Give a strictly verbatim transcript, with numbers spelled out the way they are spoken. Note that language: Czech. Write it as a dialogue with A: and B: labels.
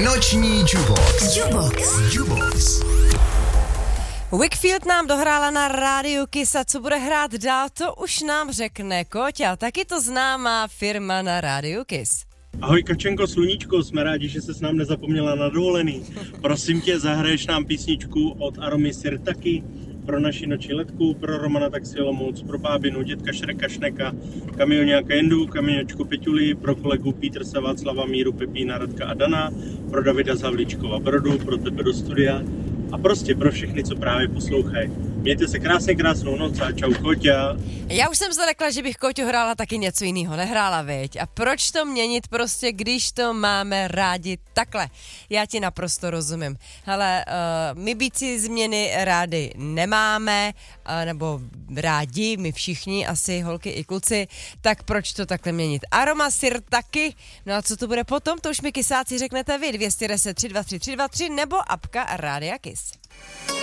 A: Noční Jubox. Jubox. Jubox.
B: Wakefield nám dohrála na rádiu Kiss a co bude hrát dál, to už nám řekne Kóťa, taky to známá firma na rádiu Kiss.
C: Ahoj Kačenko, sluníčko, jsme rádi, že se s nám nezapomněla na dovolený. Prosím tě, zahraješ nám písničku od Aromy Sirtaky pro naši noční letku, pro Romana Taxiolomouc, pro bábinu, dětka Šreka Šneka, kamioňáka Jendu, kamiočku Peťuli, pro kolegu Petersa, Václava, Míru, Pepína, Radka a Dana, pro Davida z Havlíčkova Brodu, pro tebe do studia a prostě pro všechny, co právě poslouchají. Mějte se krásně, krásnou noc a čau Kóťa.
B: Já už jsem se řekla, že bych Kóťu hrála taky něco jiného, nehrála, veď. A proč to měnit prostě, když to máme rádi takhle? Já ti naprosto rozumím. Hele, uh, my bíci změny rádi nemáme, uh, nebo rádi, my všichni, asi holky i kluci, tak proč to takhle měnit? Aroma Sirtaky, no a co to bude potom, to už mi kysáci řeknete vy, dvě deset tři dva tři tři dva tři nebo apka Rádia Kiss.